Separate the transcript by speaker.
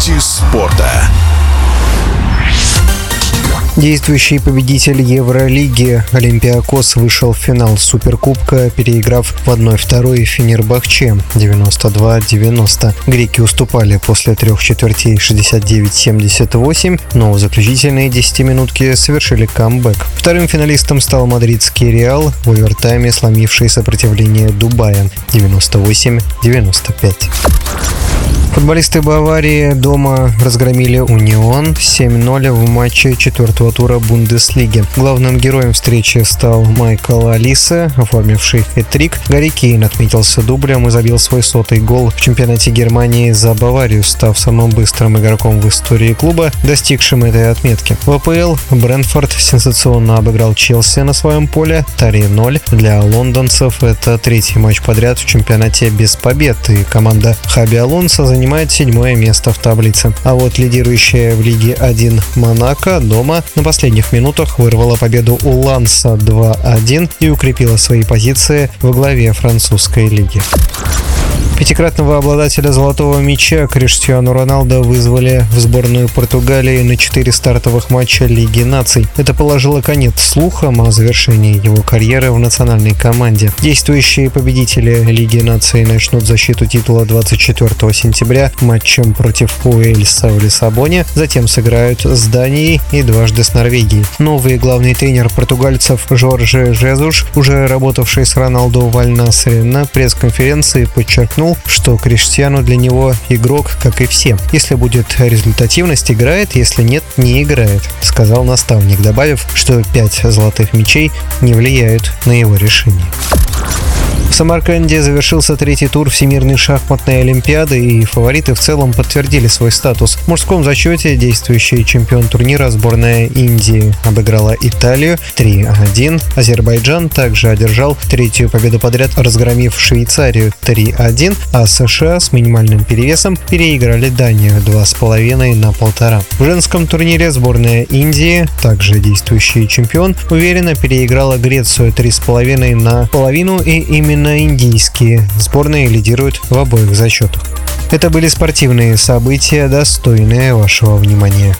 Speaker 1: Новости спорта.
Speaker 2: Действующий победитель Евролиги Олимпиакос вышел в финал Суперкубка, переиграв в 1-2 Фенербахче 92-90. Греки уступали после 3 четвертей 69-78, но в заключительные 10-минутки совершили камбэк. Вторым финалистом стал мадридский Реал, в овертайме сломивший сопротивление Дубая 98-95. Футболисты Баварии дома разгромили Унион 7-0 в матче 4-го тура Бундеслиги. Главным героем встречи стал Майкл Олисе, оформивший хэт-трик. Гарри Кейн отметился дублем и забил свой 100-й гол в чемпионате Германии за Баварию, став самым быстрым игроком в истории клуба, достигшим этой отметки. В АПЛ Брентфорд сенсационно обыграл Челси на своем поле 3-0. Для лондонцев это 3-й матч подряд в чемпионате без побед, и команда Хаби Алонсо занимает 7-е место в таблице. А вот лидирующая в Лиге 1 Монако дома на последних минутах вырвала победу у Ланса 2-1 и укрепила свои позиции во главе французской лиги. Пятикратного обладателя золотого мяча Криштиану Роналдо вызвали в сборную Португалии на 4 стартовых матча Лиги наций. Это положило конец слухам о завершении его карьеры в национальной команде. Действующие победители Лиги наций начнут защиту титула 24 сентября матчем против Уэльса в Лиссабоне, затем сыграют с Данией и дважды с Норвегией. Новый главный тренер португальцев Жорже Жезуш, уже работавший с Роналдо в Аль-Насре, на пресс-конференции подчеркнул, что Криштиану для него игрок, как и все. Если будет результативность, играет, если нет, не играет, сказал наставник, добавив, что 5 золотых мячей не влияют на его решение. В Самарканде завершился 3-й тур Всемирной шахматной олимпиады, и фавориты в целом подтвердили свой статус. В мужском зачете действующий чемпион турнира сборная Индии обыграла Италию 3-1. Азербайджан также одержал 3-ю победу подряд, разгромив Швейцарию 3-1, а США с минимальным перевесом переиграли Данию 2,5-1. В женском турнире сборная Индии, также действующий чемпион, уверенно переиграла Грецию 3,5-1, и именно индийские сборные лидируют в обоих зачетах. Это были спортивные события, достойные вашего внимания.